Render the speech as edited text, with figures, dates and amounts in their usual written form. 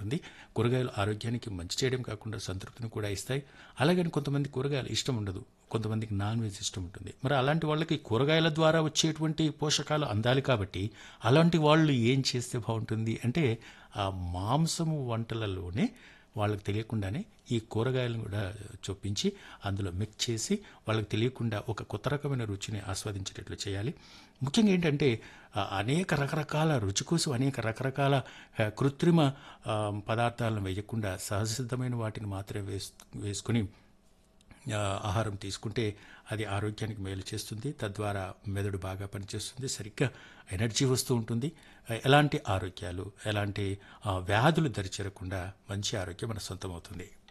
ఉంటుంది. కూరగాయలు ఆరోగ్యానికి మంచి చేయడం కాకుండా సంతృప్తిని కూడా ఇస్తాయి. అలాగని కొంతమంది కూరగాయలు ఇష్టం ఉండదు, కొంతమందికి నాన్ వెజ్ ఇష్టం ఉంటుంది. మరి అలాంటి వాళ్ళకి కూరగాయల ద్వారా వచ్చేటువంటి పోషకాలు అందాలి కాబట్టి అలాంటి వాళ్ళు ఏం చేస్తే బాగుంటుంది అంటే ఆ మాంసము వంటలలోనే వాళ్ళకి తెలియకుండానే ఈ కూరగాయలను కూడా చొప్పించి అందులో మిక్స్ చేసి వాళ్ళకి తెలియకుండా ఒక కొత్త రకమైన రుచిని ఆస్వాదించేటట్లు చేయాలి. ముఖ్యంగా ఏంటంటే అనేక రకరకాల రుచి కోసం అనేక రకరకాల కృత్రిమ పదార్థాలను వేయకుండా సహజసిద్ధమైన వాటిని మాత్రమే వేసుకుని ఆహారం తీసుకుంటే అది ఆరోగ్యానికి మేలు చేస్తుంది. తద్వారా మెదడు బాగా పనిచేస్తుంది, సరిగ్గా ఎనర్జీ వస్తూ ఉంటుంది. ఎలాంటి ఆరోగ్యాలు, ఎలాంటి వ్యాధులు దరిచేరకుండా మంచి ఆరోగ్యం మన సొంతం అవుతుంది.